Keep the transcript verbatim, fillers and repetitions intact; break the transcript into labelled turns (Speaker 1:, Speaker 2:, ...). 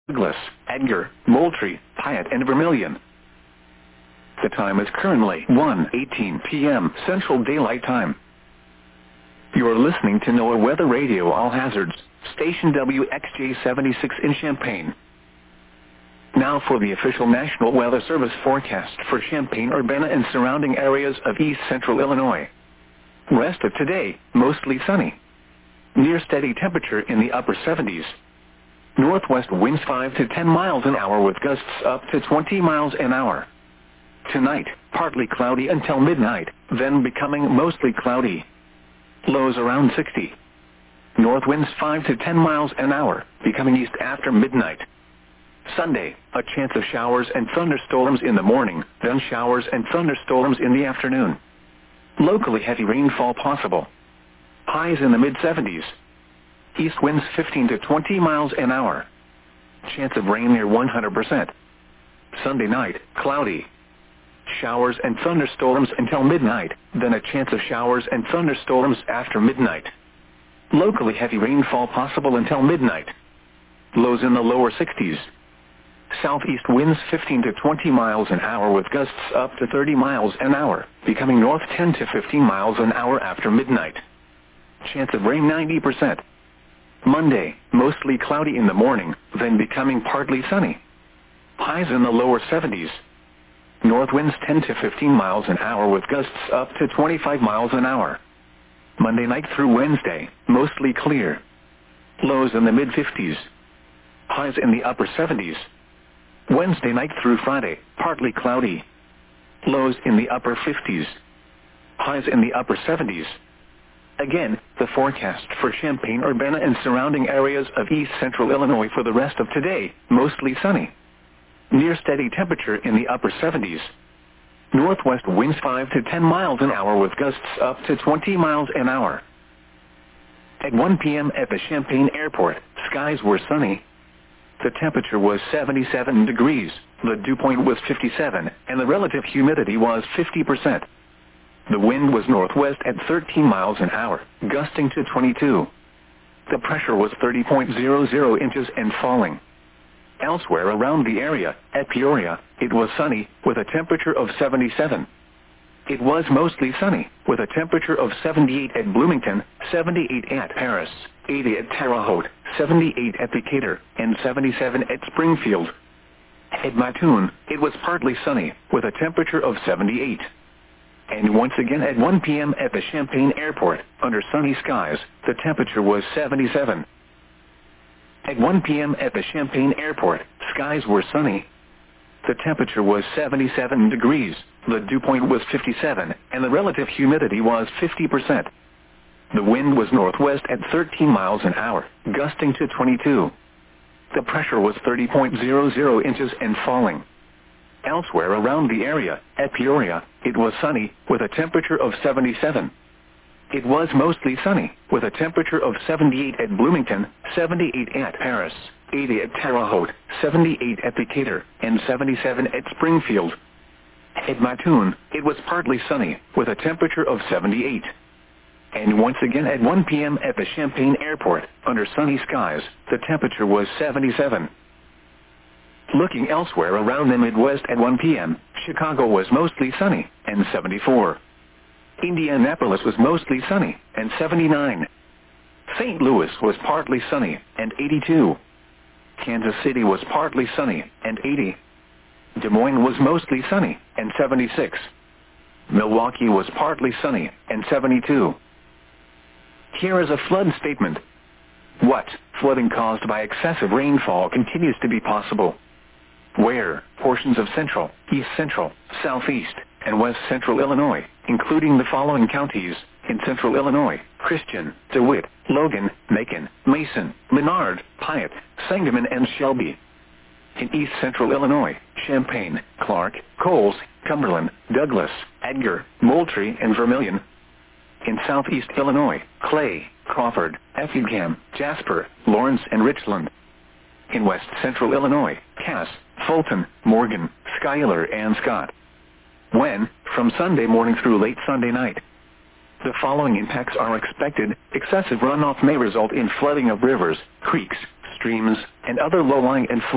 Speaker 1: Douglas, Edgar, Moultrie, Piatt, and Vermilion. The time is currently one eighteen p m Central Daylight Time. You are listening to NOAA Weather Radio All Hazards, station W X J seventy-six in Champaign. Now for the official National Weather Service forecast for Champaign-Urbana and surrounding areas of east central Illinois. Rest of today, mostly sunny. Near steady temperature in the upper seventies. Northwest winds five to ten miles an hour with gusts up to twenty miles an hour. Tonight, partly cloudy until midnight, then becoming mostly cloudy. Lows around sixty. North winds five to ten miles an hour, becoming east after midnight. Sunday, a chance of showers and thunderstorms in the morning, then showers and thunderstorms in the afternoon. Locally heavy rainfall possible. Highs in the mid seventies. East winds fifteen to twenty miles an hour. Chance of rain near one hundred percent. Sunday night, cloudy. Showers and thunderstorms until midnight, then a chance of showers and thunderstorms after midnight. Locally heavy rainfall possible until midnight. Lows in the lower sixties. Southeast winds fifteen to twenty miles an hour with gusts up to thirty miles an hour, becoming north ten to fifteen miles an hour after midnight. Chance of rain ninety percent. Monday, mostly cloudy in the morning, then becoming partly sunny. Highs in the lower seventies. North winds ten to fifteen miles an hour with gusts up to twenty-five miles an hour. Monday night through Wednesday, mostly clear. Lows in the mid fifties. Highs in the upper seventies. Wednesday night through Friday, partly cloudy. Lows in the upper fifties. Highs in the upper seventies. Again, the forecast for Champaign-Urbana and surrounding areas of east central Illinois for the rest of today, mostly sunny. Near steady temperature in the upper seventies. Northwest winds five to ten miles an hour with gusts up to twenty miles an hour. At one p m at the Champaign Airport, skies were sunny. The temperature was seventy-seven degrees, the dew point was fifty-seven, and the relative humidity was fifty percent. The wind was northwest at thirteen miles an hour, gusting to twenty-two. The pressure was thirty point zero zero inches and falling. Elsewhere around the area, at Peoria, it was sunny, with a temperature of seventy-seven. It was mostly sunny, with a temperature of seventy-eight at Bloomington, seventy-eight at Paris, eighty at Terre Haute, seventy-eight at Decatur, and seventy-seven at Springfield. At Mattoon, it was partly sunny, with a temperature of seventy-eight. And once again at one p m at the Champaign Airport, under sunny skies, the temperature was seventy-seven. At one p m at the Champaign Airport, skies were sunny. The temperature was seventy-seven degrees, the dew point was fifty-seven, and the relative humidity was fifty percent. The wind was northwest at thirteen miles an hour, gusting to twenty-two. The pressure was thirty point zero zero inches and falling. Elsewhere around the area, at Peoria, it was sunny, with a temperature of seventy-seven. It was mostly sunny, with a temperature of seventy-eight at Bloomington, seventy-eight at Paris, eighty at Terre Haute, seventy-eight at Decatur, and seventy-seven at Springfield. At Mattoon, it was partly sunny, with a temperature of seventy-eight. And once again at one p m at the Champaign Airport, under sunny skies, the temperature was seventy-seven. Looking elsewhere around the Midwest at one p m, Chicago was mostly sunny, and seventy-four. Indianapolis was mostly sunny, and seventy-nine. Saint Louis was partly sunny, and eighty-two. Kansas City was partly sunny, and eighty. Des Moines was mostly sunny, and seventy-six. Milwaukee was partly sunny, and seventy-two. Here is a flood statement. What flooding caused by excessive rainfall continues to be possible? Where portions of central, east central, southeast, and west central Illinois, including the following counties, in central Illinois: Christian, DeWitt, Logan, Macon, Mason, Menard, Piatt, Sangamon, and Shelby. In east central Illinois: Champaign, Clark, Coles, Cumberland, Douglas, Edgar, Moultrie, and Vermilion. In southeast Illinois: Clay, Crawford, Effingham, Jasper, Lawrence, and Richland. In west central Illinois: Cass, Fulton, Morgan, Schuyler, and Scott. When, from Sunday morning through late Sunday night. The following impacts are expected. Excessive runoff may result in flooding of rivers, creeks, streams, and other low-lying and